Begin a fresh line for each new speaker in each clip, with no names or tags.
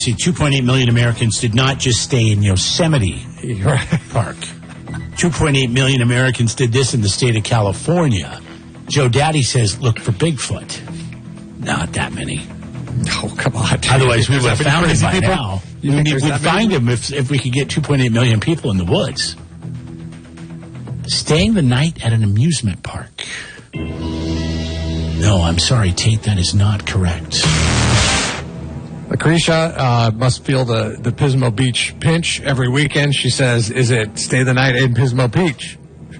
See, 2.8 million Americans did not just stay in Yosemite Park. 2.8 million Americans did this in the state of California. Joe Daddy says, look for Bigfoot. Not that many.
Oh, come on.
Otherwise, we would have found him by now. We'd find him if we could get 2.8 million people in the woods. Staying the night at an amusement park. No, I'm sorry, Tate, that is not correct.
Lucretia must feel the Pismo Beach pinch every weekend. She says, is it stay the night in Pismo Beach?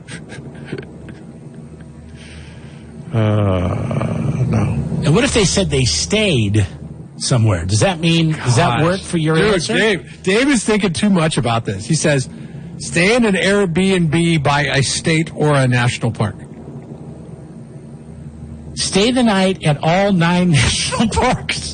No.
And what if they said they stayed somewhere? Does that work for your answer?
Dave is thinking too much about this. He says, stay in an Airbnb by a state or a national park.
Stay the night at all 9 national parks.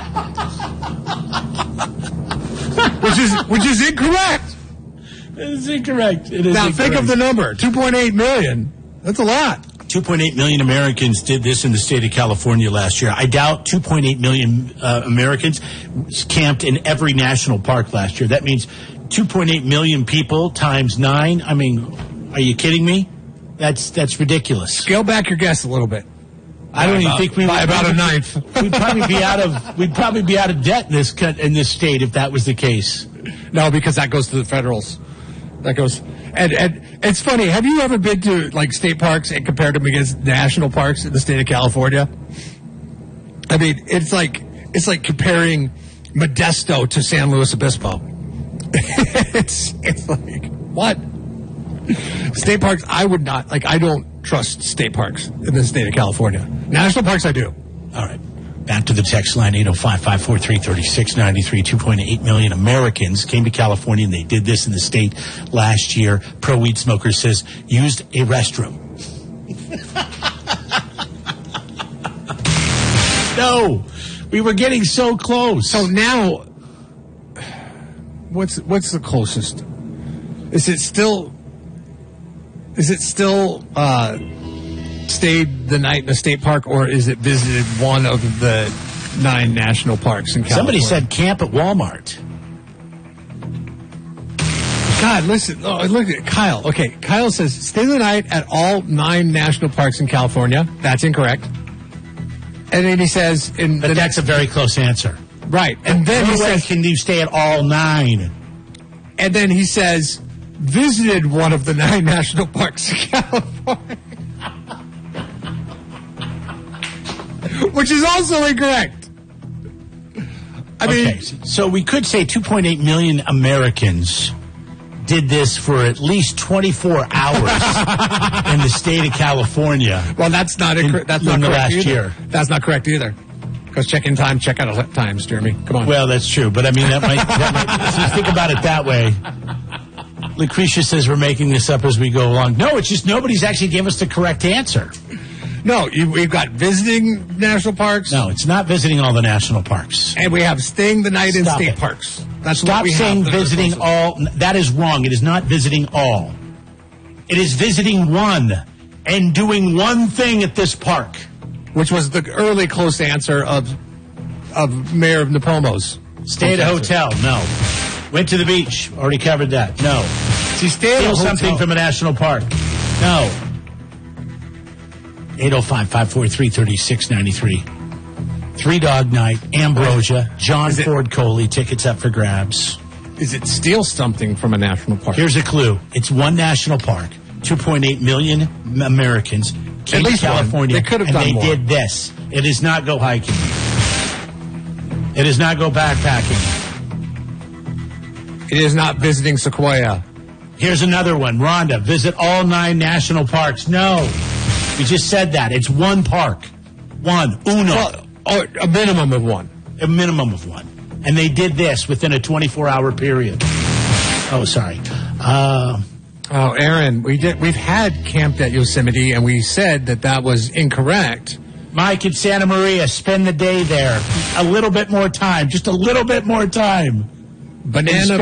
which is incorrect.
It is incorrect. It is
now
incorrect.
Think of the number, 2.8 million. That's a lot.
2.8 million Americans did this in the state of California last year. I doubt 2.8 million Americans camped in every national park last year. That means 2.8 million people times 9. I mean, are you kidding me? That's ridiculous.
Scale back your guess a little bit.
I don't even think we would
about a ninth.
We'd probably be out of debt in this state if that was the case.
No, because that goes to the federals. That goes, and it's funny. Have you ever been to like state parks and compared them against national parks in the state of California? I mean, it's like comparing Modesto to San Luis Obispo. it's like what? State parks, I would not, I don't trust state parks in the state of California. National parks, I do.
All right. Back to the text line, 805-543-3693. 2.8 million Americans came to California, and they did this in the state last year. Pro Weed Smoker says, used a restroom. No, we were getting so close.
So now, what's the closest? Is it still stayed the night in a state park, or is it visited one of the 9 national parks in California?
Somebody said camp at Walmart.
God, listen, look at Kyle. Okay, Kyle says stay the night at all 9 national parks in California. That's incorrect. And then he says,
but that's a very close answer.
Right. And then he says,
can you stay at all 9?
And then he says, visited one of the 9 national parks in California. Which is also incorrect. I mean,
so we could say 2.8 million Americans did this for at least 24 hours in the state of California.
Well, that's not correct. That's not correct
last
either.
Year.
That's not correct either. Because check-in time, check-out times, Jeremy. Come on.
Well, that's true, but I mean, that might so think about it that way. Lucretia says we're making this up as we go along. No, it's just nobody's actually gave us the correct answer.
No, we've got visiting national parks.
No, it's not visiting all the national parks.
And we have staying the night in state parks. That's
Stop saying visiting all. That is wrong. It is not visiting all. It is visiting one and doing one thing at this park.
Which was the early close answer of Mayor of Napomo's.
Stay at a hotel. No. Went to the beach. Already covered that. No.
See, steal
something from a national park. No. 805-543-3693. 3 Dog Night, Ambrosia, John Ford Coley, tickets up for grabs.
Is it steal something from a national park?
Here's a clue. It's one national park. 2.8 million Americans came to California,
they could have done more.
Did this. It is not go hiking. It is not go backpacking.
It is not visiting Sequoia.
Here's another one. Rhonda, visit all 9 national parks. No. We just said that. It's one park. One. Uno.
Well, a minimum of one.
A minimum of one. And they did this within a 24-hour period. Oh, sorry.
Aaron, we've had camped at Yosemite, and we said that was incorrect.
Mike in Santa Maria, spend the day there. A little bit more time. Just a little bit more time.
Banana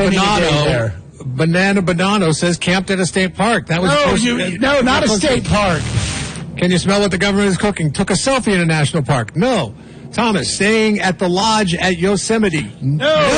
Banano says camped at a state park. That was
no, not a state park.
Can you smell what the government is cooking? Took a selfie in a national park. No. Thomas, staying at the lodge at Yosemite.
No.